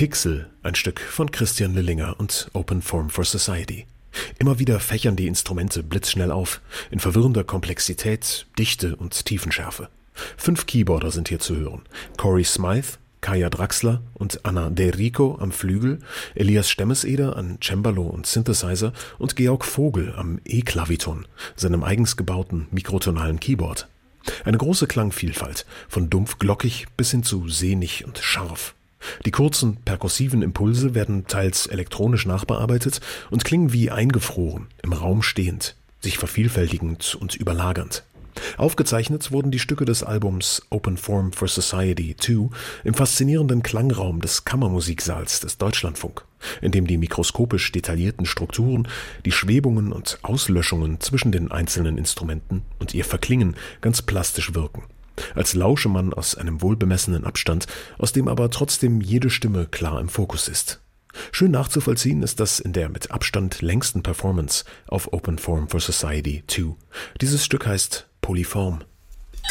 Pixel, ein Stück von Christian Lillinger und Open Form for Society. Immer wieder fächern die Instrumente blitzschnell auf, in verwirrender Komplexität, Dichte und Tiefenschärfe. 5 Keyboarder sind hier zu hören. Corey Smythe, Kaya Draxler und Anna De Rico am Flügel, Elias Stemmeseder an Cembalo und Synthesizer und Georg Vogel am E-Klaviton, seinem eigens gebauten mikrotonalen Keyboard. Eine große Klangvielfalt, von dumpf glockig bis hin zu sehnig und scharf. Die kurzen, perkussiven Impulse werden teils elektronisch nachbearbeitet und klingen wie eingefroren, im Raum stehend, sich vervielfältigend und überlagernd. Aufgezeichnet wurden die Stücke des Albums Open Form for Society 2 im faszinierenden Klangraum des Kammermusiksaals des Deutschlandfunk, in dem die mikroskopisch detaillierten Strukturen, die Schwebungen und Auslöschungen zwischen den einzelnen Instrumenten und ihr Verklingen ganz plastisch wirken. Als lausche man aus einem wohlbemessenen Abstand, aus dem aber trotzdem jede Stimme klar im Fokus ist. Schön nachzuvollziehen ist das in der mit Abstand längsten Performance auf Open Form for Society 2. Dieses Stück heißt Polyform.